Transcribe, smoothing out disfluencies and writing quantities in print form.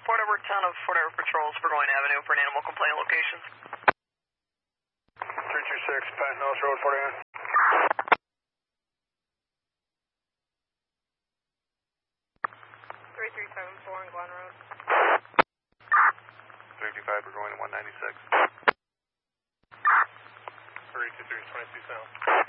Fort Edward, town of Fort Edward patrols Burgoyne Avenue for an animal complaint locations. 326 Patton Hills Road, Fort Edward. 3374 in Glen Road. 325 Burgoyne 196. 323 22 South.